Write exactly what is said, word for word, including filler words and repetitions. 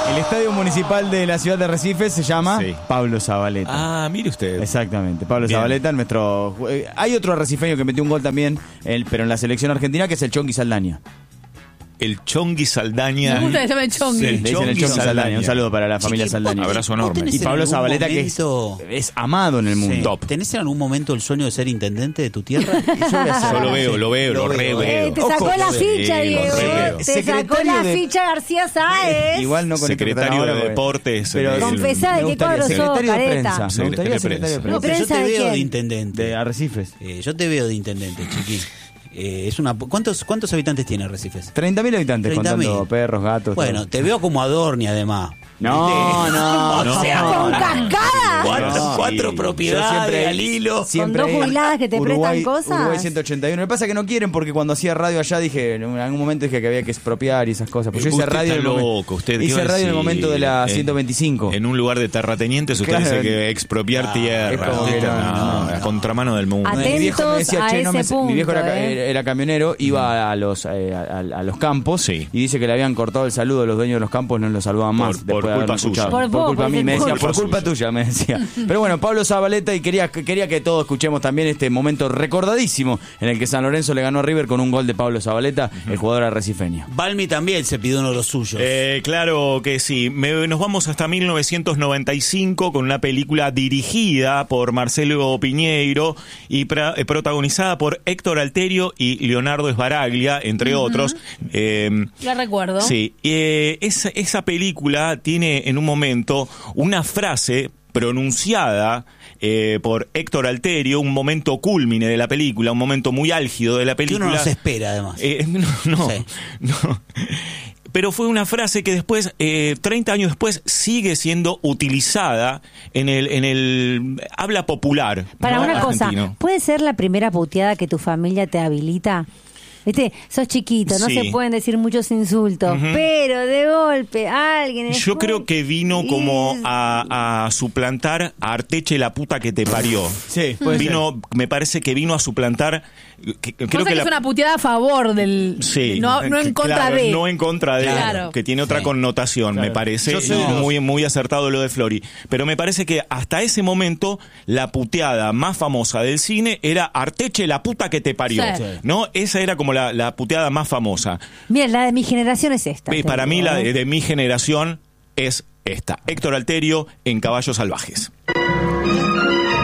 El estadio municipal de la ciudad de Recife se llama Sí. Pablo Zabaleta. Ah, mire usted. Exactamente, Pablo Bien. Zabaleta, nuestro... eh, Hay otro arrecifeño que metió un gol también, el, pero en la selección argentina, que es el Chongui Saldaña. El Chongui Saldaña. Me gusta que se llame Chongui. Le dicen el Chongui Chongui Saldaña. Saldaña. Un saludo para la familia Chiqui, Saldaña. vos- Abrazo vos enorme. tenés Y en Pablo algún Zabaleta, momento- que es, es amado en el mundo. Sí. Top. ¿Tenés en algún momento el sueño de ser intendente de tu tierra? Yo lo veo, lo veo, lo, Lo re veo. veo. Eh, te sacó Ojo, la sí, ficha, lo Diego. re veo. Te sacó Secretario la de- ficha García Sáez. Igual no con esto que están Secretario ahora, de porque- Deportes. pero el- Confesá de me qué gustaría cuadro sos, secretario de careta. prensa. Me Secretario gustaría de secretario de prensa. No, prensa. pero yo ¿Prensa te de veo quién? de intendente. De Arrecifes. Eh, yo te veo de intendente, chiqui. Eh, es una, ¿cuántos, ¿Cuántos habitantes tiene Arrecifes? treinta mil habitantes, treinta mil. contando perros, gatos. Bueno, todo. te veo como Adorni además. No, no, O sea, no, con no. cascada. Cuatro, No, cuatro sí. propiedades Yo siempre- al hilo. siempre Con dos ahí, jubiladas que te Uruguay, prestan cosas. Uruguay ciento ochenta y uno. Me pasa que no quieren porque cuando hacía radio allá dije, en algún momento dije que había que expropiar y esas cosas. Pues yo hice Usted radio, en el, está momen- loco, usted, ¿qué va hice a radio en el decir? momento de la En- ciento veinticinco. En un lugar de terratenientes usted Claro. dice que expropiar Ah, tierra. es como Usted que está- no, no, no, a no. contramano del mundo. Atentos Mi viejo me decía, a che, no ese me sé". Mi viejo punto, era, eh. era camionero, iba a los eh, a, a- a los campos Sí. y dice que le habían cortado el saludo a los dueños de los campos, no los saludaban Por- más. por después de haberlo culpa suya. escuchado. Por Por, vos, culpa por mí, me culpa decía, por suya. culpa tuya, me decía. Pero bueno, Pablo Zabaleta, y quería, quería que todos escuchemos también este momento recordadísimo en el que San Lorenzo le ganó a River con un gol de Pablo Zabaleta, el jugador arrecifeño. Balmi también se pidió uno de los suyos. Eh, claro que sí. Me- nos vamos hasta mil novecientos noventa y cinco con una película dirigida por Marcelo Piñeiro y pra- eh, protagonizada por Héctor Alterio y Leonardo Sbaraglia, entre otros. Eh, La recuerdo. Sí, eh, esa, esa película tiene en un momento una frase pronunciada eh, por Héctor Alterio, un momento cúlmine de la película, un momento muy álgido de la que película. uno no se espera, además. Eh, no, no, Sí. no. Pero fue una frase que después, eh, treinta años después, sigue siendo utilizada en el, en el habla popular. Para ¿no? una cosa, argentino. ¿puede ser la primera puteada que tu familia te habilita? Viste, sos chiquito, no Sí. se pueden decir muchos insultos, Ujú. pero de golpe alguien... es Yo muy- creo que vino como Y- a, a suplantar a Arteche la puta que te parió. Sí, puede Vino, me parece que vino a suplantar. que- creo Pasa que, que es la- una puteada a favor del... Sí, no, no en que- contra claro, de... no en contra de, Claro. que tiene otra Sí. connotación, Claro. me parece. Yo soy de los- muy, muy acertado lo de Flori. Pero me parece que hasta ese momento la puteada más famosa del cine era Arteche la puta que te parió. Sí. ¿No? Esa era como la, la puteada más famosa. Mira, la de mi generación es esta. Y te para mí digo, la ¿eh? de, de mi generación es esta. Héctor Alterio en Caballos Salvajes.